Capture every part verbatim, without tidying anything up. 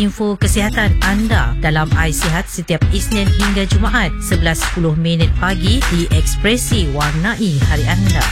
info kesihatan anda dalam iSihat setiap Isnin hingga Jumaat sebelas sepuluh minit pagi di Ekspresi Warnai Hari Anda.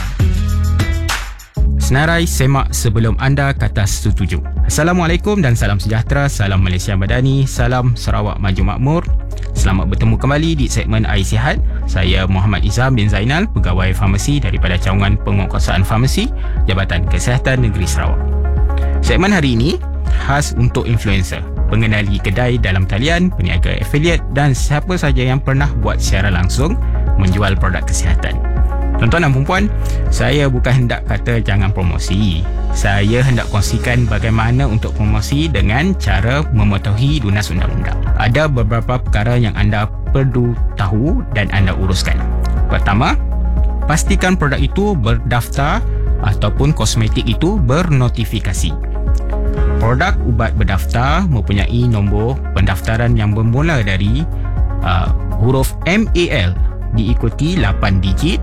Senarai semak sebelum anda kata setuju. Assalamualaikum dan salam sejahtera, salam Malaysia Madani, salam Sarawak Maju Makmur. Selamat bertemu kembali di segmen iSihat. Saya Muhammad Izam bin Zainal, pegawai farmasi daripada Cawangan Penguatkuasaan Farmasi, Jabatan Kesihatan Negeri Sarawak. Segmen hari ini khas untuk influencer, pengendali kedai dalam talian, peniaga affiliate dan siapa saja yang pernah buat secara langsung menjual produk kesihatan. Tuan-tuan dan perempuan, saya bukan hendak kata jangan promosi. Saya hendak kongsikan bagaimana untuk promosi dengan cara mematuhi lunas undang-undang. Ada beberapa perkara yang anda perlu tahu dan anda uruskan. Pertama, pastikan produk itu berdaftar ataupun kosmetik itu bernotifikasi. Produk ubat berdaftar mempunyai nombor pendaftaran yang bermula dari uh, huruf M A L diikuti lapan digit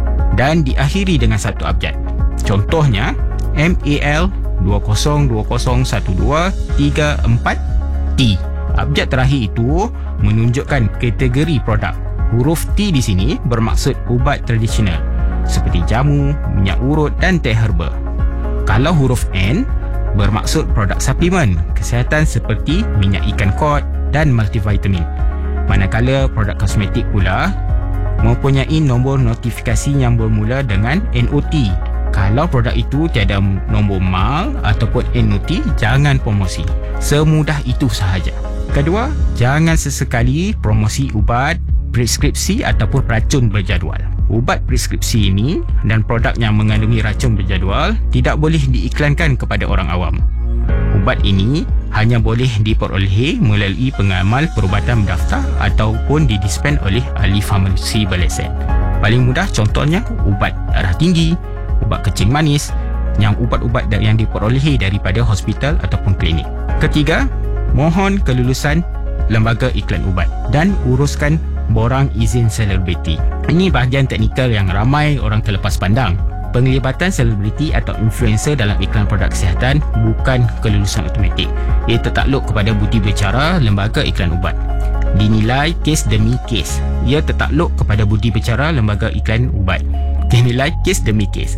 dan diakhiri dengan satu abjad. Contohnya M A L dua kosong dua kosong satu dua tiga empat T. Abjad terakhir itu menunjukkan kategori produk. Huruf T di sini bermaksud ubat tradisional seperti jamu, minyak urut dan teh herba. Kalau huruf N bermaksud produk suplemen kesihatan seperti minyak ikan kod dan multivitamin. Manakala produk kosmetik pula mempunyai nombor notifikasi yang bermula dengan N O T. Kalau produk itu tiada nombor M A L ataupun N O T, jangan promosi. Semudah itu sahaja. Kedua, jangan sesekali promosi ubat preskripsi ataupun racun berjadual. Ubat preskripsi ini dan produk yang mengandungi racun berjadual tidak boleh diiklankan kepada orang awam. Ubat ini hanya boleh diperolehi melalui pengamal perubatan mendaftar ataupun didispen oleh ahli farmasi berlesen. Paling mudah contohnya ubat darah tinggi, ubat kencing manis, yang ubat-ubat yang diperolehi daripada hospital ataupun klinik. Ketiga, mohon kelulusan lembaga iklan ubat dan uruskan borang izin selebriti. Ini bahagian teknikal yang ramai orang terlepas pandang. Penglibatan selebriti atau influencer dalam iklan produk kesihatan bukan kelulusan automatik. Ia tertakluk kepada budi bicara lembaga iklan ubat. Dinilai kes demi kes. Ia tertakluk kepada budi bicara lembaga iklan ubat. Dinilai kes demi kes.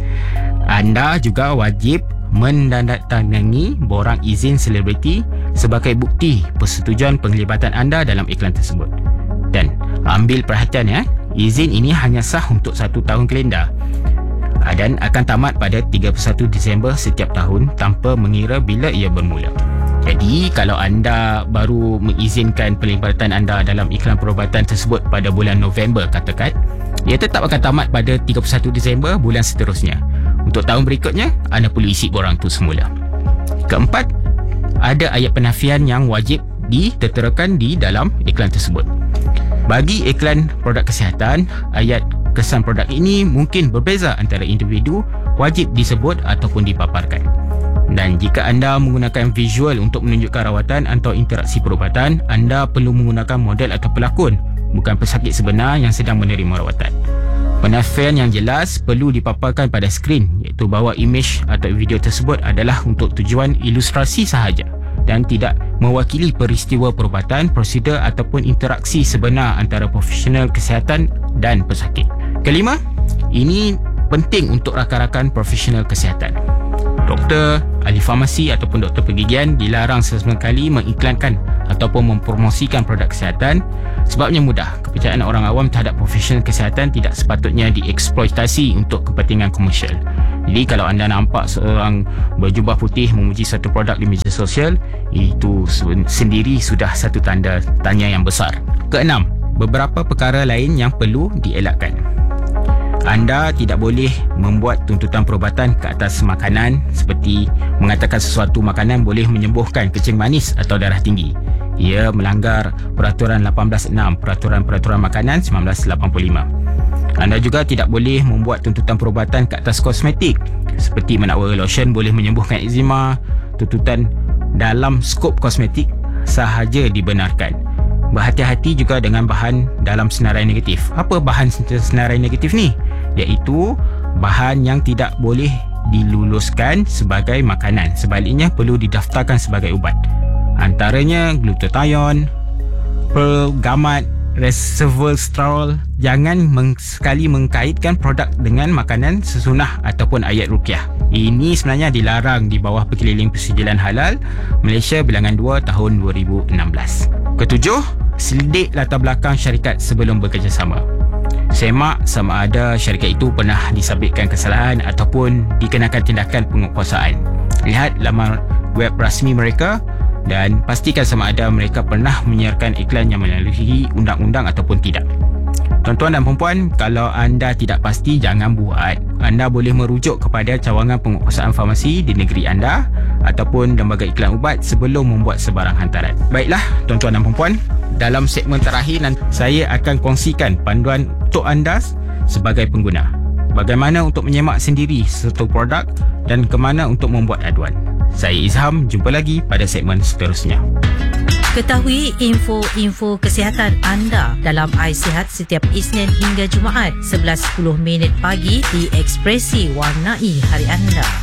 Anda juga wajib menandatangani borang izin selebriti sebagai bukti persetujuan penglibatan anda dalam iklan tersebut. Dan ambil perhatian ya, izin ini hanya sah untuk satu tahun kalender dan akan tamat pada tiga puluh satu Disember setiap tahun tanpa mengira bila ia bermula. Jadi kalau anda baru mengizinkan pelibatan anda dalam iklan perubatan tersebut pada bulan November katakan, ia tetap akan tamat pada tiga puluh satu Disember bulan seterusnya. Untuk tahun berikutnya, anda perlu isi borang itu semula. Keempat, ada ayat penafian yang wajib diterterakan di dalam iklan tersebut. Bagi iklan produk kesihatan, ayat kesan produk ini mungkin berbeza antara individu, wajib disebut ataupun dipaparkan. Dan jika anda menggunakan visual untuk menunjukkan rawatan atau interaksi perubatan, anda perlu menggunakan model atau pelakon, bukan pesakit sebenar yang sedang menerima rawatan. Penafian yang jelas perlu dipaparkan pada skrin, iaitu bahawa imej atau video tersebut adalah untuk tujuan ilustrasi sahaja dan tidak mewakili peristiwa perubatan, prosedur ataupun interaksi sebenar antara profesional kesihatan dan pesakit. Kelima, ini penting untuk rakan-rakan profesional kesihatan. Doktor, ahli farmasi ataupun doktor pergigian dilarang sesekali mengiklankan ataupun mempromosikan produk kesihatan. Sebabnya mudah, kepercayaan orang awam terhadap profesional kesihatan tidak sepatutnya dieksploitasi untuk kepentingan komersial. Jadi kalau anda nampak seorang berjubah putih memuji satu produk di media sosial, itu sendiri sudah satu tanda tanya yang besar. Keenam, beberapa perkara lain yang perlu dielakkan. Anda tidak boleh membuat tuntutan perubatan ke atas makanan seperti mengatakan sesuatu makanan boleh menyembuhkan kencing manis atau darah tinggi. Ia melanggar Peraturan lapan belas enam Peraturan-Peraturan Makanan seribu sembilan ratus lapan puluh lima. Anda juga tidak boleh membuat tuntutan perubatan ke atas kosmetik seperti menakwa lotion boleh menyembuhkan eczema. Tuntutan dalam skop kosmetik sahaja dibenarkan. Berhati-hati juga dengan bahan dalam senarai negatif. Apa bahan senarai negatif ni? Iaitu bahan yang tidak boleh diluluskan sebagai makanan, sebaliknya perlu didaftarkan sebagai ubat. Antaranya glutathione, pergamat, resveratrol. Jangan meng- sekali mengkaitkan produk dengan makanan sesunah ataupun ayat ruqyah. Ini sebenarnya dilarang di bawah Perkeliling Persijilan Halal Malaysia bilangan dua tahun dua ribu enam belas. Ketujuh, selidik latar belakang syarikat sebelum bekerjasama. Semak sama ada syarikat itu pernah disabitkan kesalahan ataupun dikenakan tindakan penguatkuasaan. Lihat laman web rasmi mereka dan pastikan sama ada mereka pernah menyiarkan iklan yang melalui undang-undang ataupun tidak. Tuan-tuan dan perempuan, kalau anda tidak pasti, jangan buat. Anda boleh merujuk kepada cawangan penguatkuasaan farmasi di negeri anda ataupun lembaga iklan ubat sebelum membuat sebarang hantaran. Baiklah, tuan-tuan dan perempuan, dalam segmen terakhir nanti saya akan kongsikan panduan untuk anda sebagai pengguna. Bagaimana untuk menyemak sendiri satu produk dan ke mana untuk membuat aduan. Saya Izham, jumpa lagi pada segmen seterusnya. Ketahui info-info kesihatan anda dalam iSihat setiap Isnin hingga Jumaat sebelas sepuluh minit pagi di Ekspresi Warnai Hari Anda.